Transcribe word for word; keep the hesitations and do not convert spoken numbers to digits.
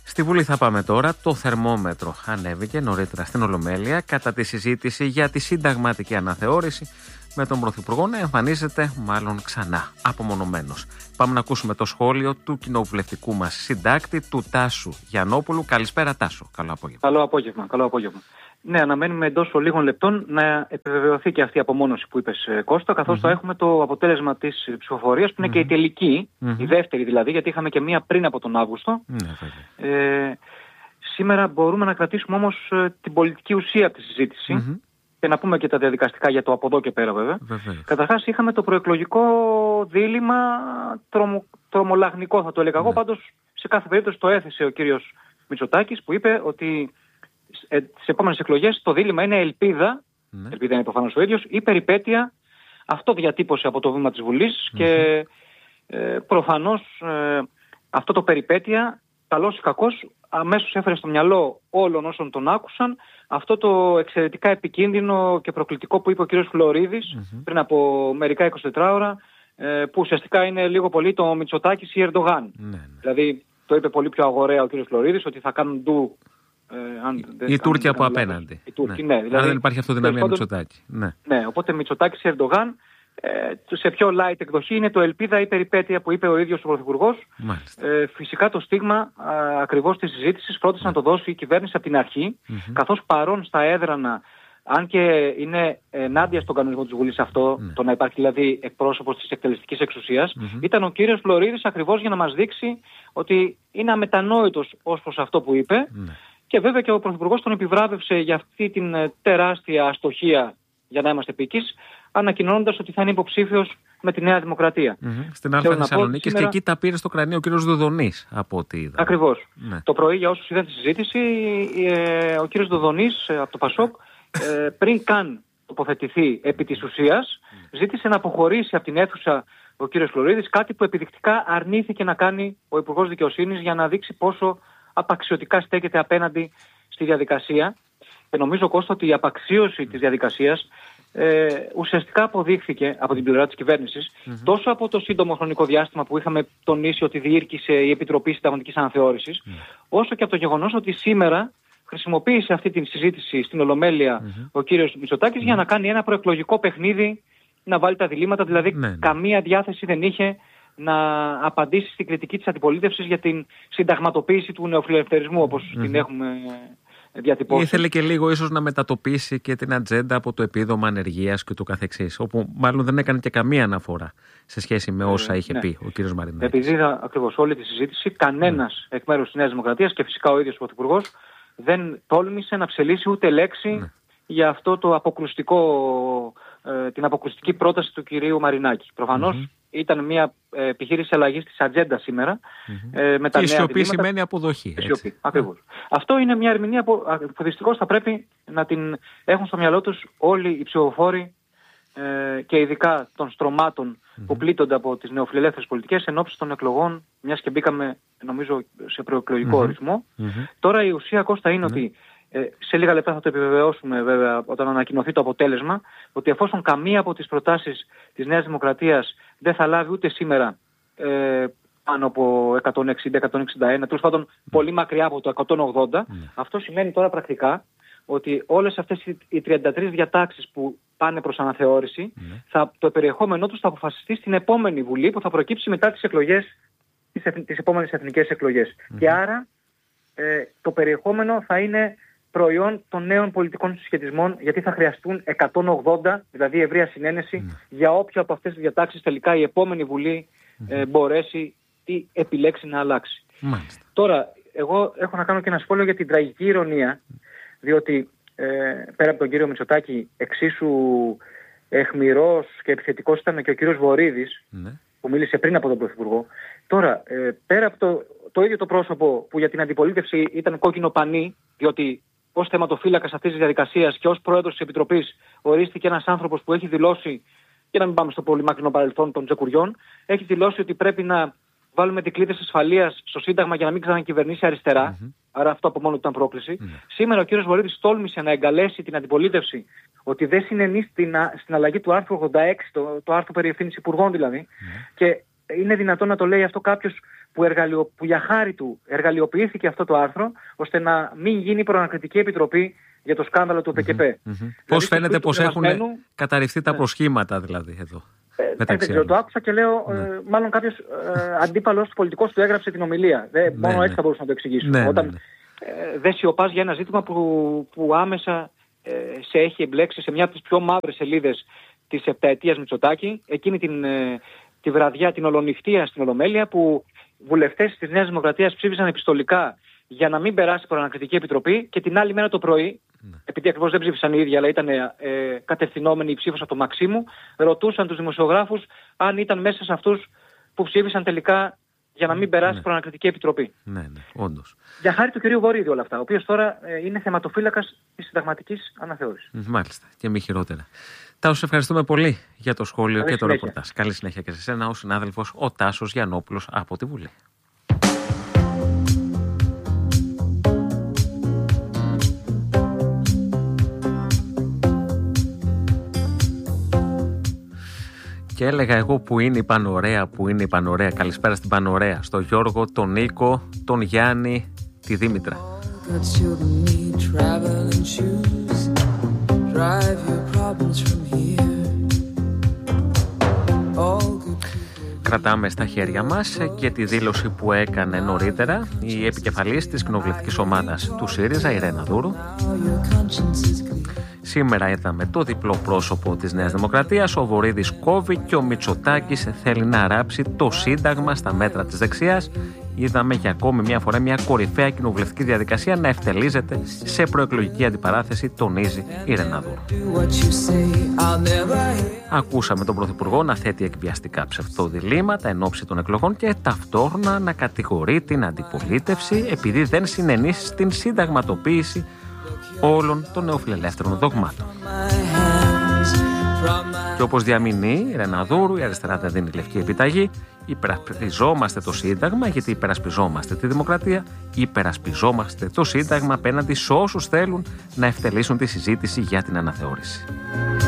Στη Βουλή θα πάμε τώρα. Το θερμόμετρο ανέβηκε νωρίτερα στην Ολομέλεια κατά τη συζήτηση για τη συνταγματική αναθεώρηση, με τον Πρωθυπουργό να εμφανίζεται μάλλον ξανά απομονωμένος. Πάμε να ακούσουμε το σχόλιο του κοινοβουλευτικού μας συντάκτη, του Τάσου Γιαννόπουλου. Καλησπέρα, Τάσο. Καλό απόγευμα. Καλό απόγευμα. Καλό απόγευμα. Ναι, αναμένουμε εντός λίγων λεπτών να επιβεβαιωθεί και αυτή η απομόνωση που είπες, Κώστα, καθώς mm-hmm. θα έχουμε το αποτέλεσμα της ψηφοφορίας, που είναι mm-hmm. και η τελική, mm-hmm. η δεύτερη δηλαδή, γιατί είχαμε και μία πριν από τον Αύγουστο. Mm-hmm. Ε, σήμερα μπορούμε να κρατήσουμε όμως την πολιτική ουσία από τη συζήτηση mm-hmm. και να πούμε και τα διαδικαστικά για το από εδώ και πέρα βέβαια. Mm-hmm. Καταρχάς είχαμε το προεκλογικό δίλημμα τρομο, τρομολαγνικό, θα το έλεγα mm-hmm. εγώ, πάντως σε κάθε περίπτωση το έθεσε ο κύριος Μητσοτάκης, που είπε ότι στις επόμενες εκλογές το δίλημμα είναι ελπίδα, ναι. ελπίδα είναι προφανώς ο ίδιος, ή περιπέτεια. Αυτό διατύπωσε από το βήμα της Βουλής mm-hmm. και ε, προφανώς ε, αυτό το περιπέτεια, καλός ή κακός, αμέσως έφερε στο μυαλό όλων όσων τον άκουσαν αυτό το εξαιρετικά επικίνδυνο και προκλητικό που είπε ο κ. Φλωρίδης mm-hmm. πριν από μερικά εικοσιτέσσερις ώρα, ε, που ουσιαστικά είναι λίγο πολύ το Μητσοτάκης ή Ερντογάν. Mm-hmm. Δηλαδή το είπε πολύ πιο αγοραία ο κ. Φλωρίδης, ότι θα κάνουν ντου Ε, αν, οι Τούρκοι από απέναντι. Οι Τούρκοι, ναι. Ναι, δηλαδή, αν δεν υπάρχει αυτοδυναμία Μητσοτάκη. Ναι. ναι, οπότε Μητσοτάκης Ερντογάν, ε, σε πιο light εκδοχή είναι το ελπίδα ή περιπέτεια που είπε ο ίδιος ο Πρωθυπουργός. Ε, φυσικά το στίγμα α, ακριβώς της συζήτησης φρόντισε ναι. να το δώσει η κυβέρνηση από την αρχή, mm-hmm. καθώς παρόν στα έδρανα, αν και είναι ενάντια στον κανονισμό της Βουλής αυτό, mm. το να υπάρχει δηλαδή εκπρόσωπος της εκτελεστικής εξουσίας, mm-hmm. ήταν ο κύριος Φλωρίδης ακριβώς για να μας δείξει ότι είναι αμετανόητος ως προς αυτό που είπε. Mm. Και βέβαια και ο Πρωθυπουργός τον επιβράβευσε για αυτή την τεράστια αστοχία, για να είμαστε επίκης, ανακοινώνοντας ότι θα είναι υποψήφιος με τη Νέα Δημοκρατία. Mm-hmm. Στην Αλφα Θεσσαλονίκης σήμερα... και εκεί τα πήρε στο κρανίο ο κύριος Δοδονής, από ό,τι είδα. Ακριβώς. Ναι. Το πρωί, για όσους είδαν τη συζήτηση, ο κύριος Δοδονής από το Πασόκ, πριν καν τοποθετηθεί επί της ουσίας, ζήτησε να αποχωρήσει από την αίθουσα ο κύριος Φλωρίδης, κάτι που επιδεικτικά αρνήθηκε να κάνει ο Υπουργός Δικαιοσύνης για να δείξει πόσο απαξιωτικά στέκεται απέναντι στη διαδικασία. Και νομίζω, Κώστα, ότι η απαξίωση της διαδικασίας ε, ουσιαστικά αποδείχθηκε από την πλευρά της κυβέρνησης mm-hmm. τόσο από το σύντομο χρονικό διάστημα που είχαμε τονίσει ότι διήρκησε η Επιτροπή Συνταγματικής Αναθεώρησης, mm-hmm. όσο και από το γεγονός ότι σήμερα χρησιμοποίησε αυτή τη συζήτηση στην Ολομέλεια mm-hmm. ο κύριος Μητσοτάκης mm-hmm. για να κάνει ένα προεκλογικό παιχνίδι, να βάλει τα διλήμματα, δηλαδή mm-hmm. καμία διάθεση δεν είχε να απαντήσει στην κριτική της αντιπολίτευσης για την συνταγματοποίηση του νεοφιλελευθερισμού, όπως mm-hmm. την έχουμε διατυπώσει. Ήθελε και λίγο ίσως να μετατοπίσει και την ατζέντα από το επίδομα ανεργίας και το καθεξής, όπου μάλλον δεν έκανε και καμία αναφορά σε σχέση με όσα ε, είχε ναι. πει ο κύριος Μαρινάκης. Επειδή είδα ακριβώς όλη τη συζήτηση, κανένας mm. εκ μέρους της Νέας Δημοκρατίας και φυσικά ο ίδιος ο Πρωθυπουργός δεν τόλμησε να ψελίσει ούτε λέξη mm. για αυτό το αποκρουστικό, ε, την αποκρουστική πρόταση του κυρίου Μαρινάκη. Προφανώς mm-hmm. ήταν μια ε, επιχείρηση αλλαγής της ατζέντα σήμερα. Mm-hmm. Ε, με τα και η σιωπή διλήμματα. Σημαίνει αποδοχή. Σιωπή, ακριβώς. Mm. Αυτό είναι μια ερμηνεία που, που δυστυχώς θα πρέπει να την έχουν στο μυαλό τους όλοι οι ψηφοφόροι ε, και ειδικά των στρωμάτων mm-hmm. που πλήττονται από τις νεοφιλελεύθερες πολιτικές εν ώψη των εκλογών, μιας και μπήκαμε νομίζω σε προεκλογικό mm-hmm. ορισμό. Mm-hmm. Τώρα η ουσία, Κώστα, είναι mm-hmm. ότι Ε, σε λίγα λεπτά θα το επιβεβαιώσουμε βέβαια όταν ανακοινωθεί το αποτέλεσμα, ότι εφόσον καμία από τις προτάσεις της Νέας Δημοκρατίας δεν θα λάβει ούτε σήμερα ε, πάνω από εκατόν εξήντα εκατόν εξήντα ένα, τέλος πάντων πολύ μακριά από το εκατόν ογδόντα, mm. αυτό σημαίνει τώρα πρακτικά ότι όλες αυτές οι τριάντα τρεις διατάξεις που πάνε προς αναθεώρηση, mm. θα, το περιεχόμενό τους θα αποφασιστεί στην επόμενη Βουλή που θα προκύψει μετά τις εκλογές, τις, τις επόμενες εθνικές εκλογές. Mm. Και άρα ε, το περιεχόμενο θα είναι προϊόν των νέων πολιτικών συσχετισμών, γιατί θα χρειαστούν εκατόν ογδόντα, δηλαδή ευρεία συνένεση, mm. για όποια από αυτές τις διατάξεις τελικά η επόμενη Βουλή mm. ε, μπορέσει ή επιλέξει να αλλάξει. Mm. Τώρα, εγώ έχω να κάνω και ένα σχόλιο για την τραγική ηρωνία, διότι ε, πέρα από τον κύριο Μητσοτάκη, εξίσου αιχμηρός και επιθετικός ήταν και ο κύριος Βορίδης, mm. που μίλησε πριν από τον Πρωθυπουργό. Τώρα, ε, πέρα από το, το ίδιο το πρόσωπο που για την αντιπολίτευση ήταν κόκκινο πανί, διότι ως θεματοφύλακας αυτής της διαδικασίας και ως πρόεδρος της Επιτροπής ορίστηκε ένας άνθρωπος που έχει δηλώσει, και να μην πάμε στο πολύ μακρινό παρελθόν των Τζεκουριών, έχει δηλώσει ότι πρέπει να βάλουμε δικλείδες ασφαλείας στο Σύνταγμα για να μην ξανακυβερνήσει αριστερά. Mm-hmm. Άρα αυτό από μόνο του ήταν πρόκληση. Mm-hmm. Σήμερα ο κύριος Βορίδης τόλμησε να εγκαλέσει την αντιπολίτευση ότι δεν συνενεί στην, στην αλλαγή του άρθρου ογδόντα έξι, το, το άρθρο περί ευθύνης υπουργών δηλαδή, mm-hmm. και είναι δυνατόν να το λέει αυτό κάποιος που, εργαλειο, που για χάρη του εργαλειοποιήθηκε αυτό το άρθρο, ώστε να μην γίνει προανακριτική επιτροπή για το σκάνδαλο του ΠΚΠ. Mm-hmm. Δηλαδή, πώς φαίνεται πως έχουν καταρριφθεί τα προσχήματα δηλαδή εδώ. Ε, δεν ξέρω, το άκουσα και λέω, ναι. ε, μάλλον κάποιος ε, αντίπαλος πολιτικός του έγραψε την ομιλία. Δε, ναι, μόνο ναι. έτσι θα μπορούσα να το εξηγήσω. Ναι, Όταν ναι, ναι. Ε, δεν σιωπάς για ένα ζήτημα που, που άμεσα ε, σε έχει εμπλέξει σε μια από τις πιο μαύρες σελίδες της επταετίας Μητσοτάκη, εκείνη την, ε, τη βραδιά, την ολονυχτία στην Ολομέλεια, που βουλευτές της Νέας Δημοκρατίας ψήφισαν επιστολικά για να μην περάσει προανακριτική επιτροπή, και την άλλη μέρα το πρωί, ναι. επειδή ακριβώς δεν ψήφισαν οι ίδιοι, αλλά ήταν ε, κατευθυνόμενοι η ψήφος από το Μαξίμου, ρωτούσαν τους δημοσιογράφους αν ήταν μέσα σε αυτούς που ψήφισαν τελικά για να μην περάσει ναι. προανακριτική επιτροπή. Ναι, ναι, όντως. Για χάρη του κυρίου Βορίδη όλα αυτά, ο οποίος τώρα ε, είναι θεματοφύλακας της συνταγματικής αναθεώρησης. Μάλιστα, και μη χειρότερα. Τάσο, ευχαριστούμε πολύ για το σχόλιο Καλή και το ρεπορτάζ. Καλή συνέχεια και σε σένα, ο συνάδελφος ο Τάσος Γιαννόπουλος από τη Βουλή. Και έλεγα εγώ που είναι η Πανωρέα, που είναι η Πανωρέα. Καλησπέρα στην Πανωρέα. Στο Γιώργο, τον Νίκο, τον Γιάννη, τη Δήμητρα. Κρατάμε στα χέρια μας και τη δήλωση που έκανε νωρίτερα η επικεφαλής της κοινοβουλευτικής ομάδας του ΣΥΡΙΖΑ, η Ρένα Δούρου. Σήμερα είδαμε το διπλό πρόσωπο της Νέας Δημοκρατίας. Ο Βορίδης κόβει και ο Μητσοτάκης θέλει να ράψει το Σύνταγμα στα μέτρα της δεξιάς. Είδαμε για ακόμη μια φορά μια κορυφαία κοινοβουλευτική διαδικασία να ευτελίζεται σε προεκλογική αντιπαράθεση, τονίζει η Ρένα Δούρου. Ακούσαμε τον Πρωθυπουργό να θέτει εκβιαστικά ψευτοδιλήμματα εν ώψη των εκλογών και ταυτόχρονα να κατηγορεί την αντιπολίτευση επειδή δεν συνενεί στην συνταγματοποίηση όλων των νεοφιλελεύθερων δογμάτων. Και όπως διαμηνεί η Ρένα Δούρου, η αριστερά δεν δίνει λευκή επιταγή. Υπερασπιζόμαστε το Σύνταγμα γιατί υπερασπιζόμαστε τη δημοκρατία. Υπερασπιζόμαστε το Σύνταγμα απέναντι σε όσους θέλουν να ευτελίσουν τη συζήτηση για την αναθεώρηση.